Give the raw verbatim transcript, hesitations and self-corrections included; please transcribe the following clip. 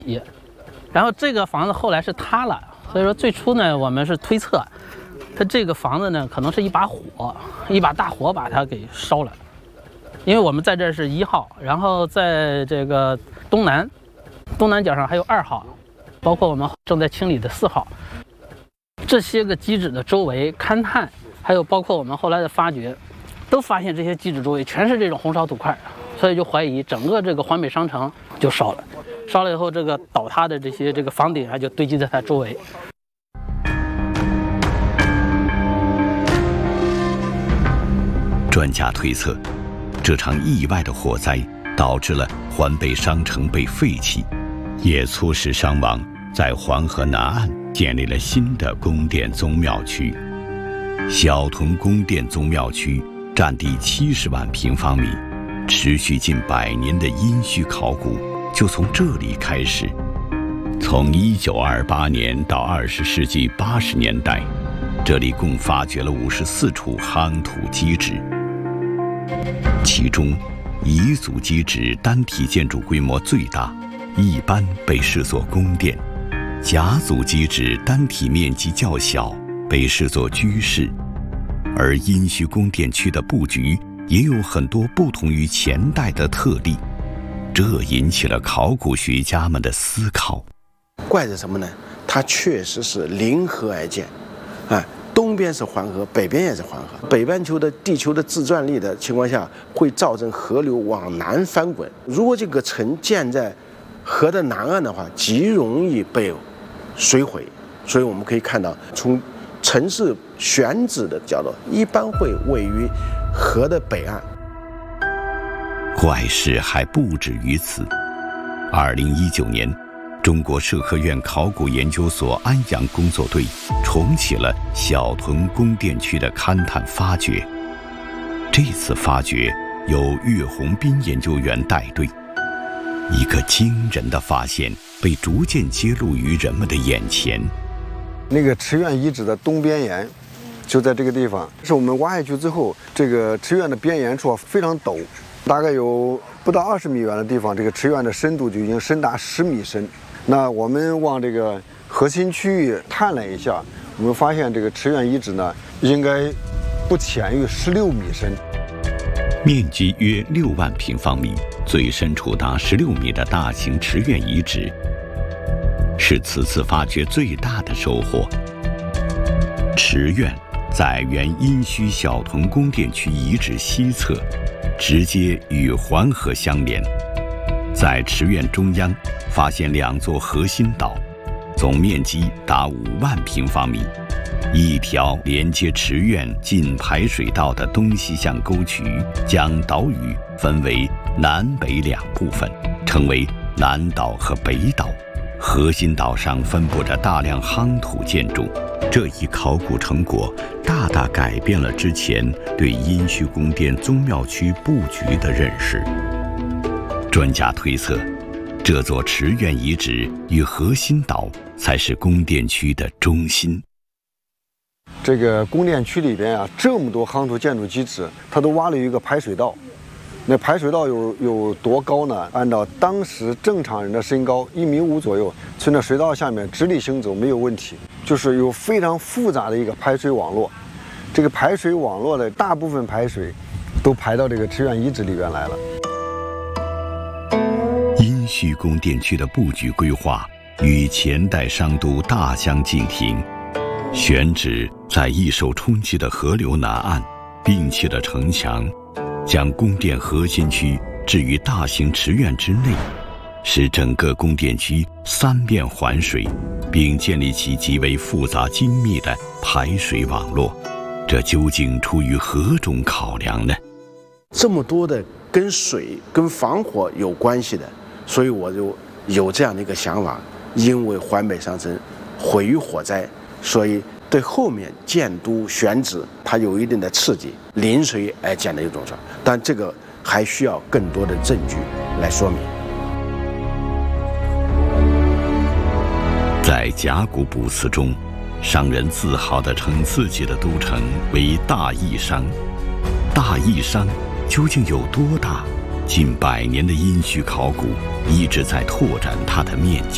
也，然后这个房子后来是塌了，所以说最初呢，我们是推测，它这个房子呢可能是一把火，一把大火把它给烧了。因为我们在这是一号，然后在这个东南，东南角上还有二号，包括我们正在清理的四号，这些个基址的周围勘探，还有包括我们后来的发掘，都发现这些基址周围全是这种红烧土块，所以就怀疑整个这个环北商城就烧了。烧了以后，这个倒塌的这些这个房顶啊，就堆积在它周围。 专家推测，这场意外的火灾导致了环北商城被废弃，也促使商王在黄河南岸建立了新的宫殿宗庙区。小屯宫殿宗庙区占地七十万平方米，持续近百年的殷墟考古就从这里开始。从一九二八年到二十世纪八十年代，这里共发掘了五十四处夯土基址，其中彝族基址单体建筑规模最大，一般被视作宫殿；甲族基址单体面积较小，被视作居室。而殷墟宫殿区的布局也有很多不同于前代的特例，这引起了考古学家们的思考。 怪在什么呢？它确实是临河而建，啊，东边是黄河，北边也是黄河。北半球的地球的自转力的情况下，会造成河流往南翻滚。如果这个城建在河的南岸的话，极容易被水毁。所以我们可以看到，从城市选址的角度，一般会位于河的北岸。 怪事还不止于此。二零一九年，中国社科院考古研究所安阳工作队重启了小屯宫殿区的勘探发掘。这次发掘由岳宏斌研究员带队，一个惊人的发现被逐渐揭露于人们的眼前。 那个池院遗址的东边沿，就在这个地方。是我们挖下去之后，这个池院的边沿处非常陡，大概有不到二十米远的地方，这个池院的深度就已经深达十米深。那我们往这个核心区域探了一下，我们发现这个池院遗址呢，应该不浅于十六米深， 面积约六万平方米，最深处达十六米的大型池院遗址，是此次发掘最大的收获。池院在原殷墟小屯宫殿区遗址西侧，直接与环河相连。在池院中央发现两座核心岛，总面积达五万平方米。一条连接池院进排水道的东西向沟渠，将岛屿分为南北两部分，称为南岛和北岛。核心岛上分布着大量夯土建筑，这一考古成果大大改变了之前对殷墟宫殿宗庙区布局的认识。专家推测，这座池院遗址与核心岛才是宫殿区的中心。 这个宫殿区里边啊，这么多夯土建筑基址，它都挖了一个排水道。那排水道有有多高呢？按照当时正常人的身高一米五左右，从那水道下面直立行走没有问题。就是有非常复杂的一个排水网络，这个排水网络的大部分排水都排到这个池院遗址里边来了。 殷墟宫殿区的布局规划与前代商都大相径庭，选址在易受冲击的河流南岸，摒弃了城墙，将宫殿核心区置于大型池院之内，使整个宫殿区三面环水，并建立起极为复杂精密的排水网络。这究竟出于何种考量呢？ 这么多的跟水、跟防火有关系的，所以我就有这样的一个想法。因为环北商城毁于火灾，所以对后面建都选址它有一定的刺激，临水而建的一种说，但这个还需要更多的证据来说明。 在甲骨卜辞中，商人自豪地称自己的都城为大邑商。大邑商究竟有多大？近百年的殷墟考古一直在拓展它的面积。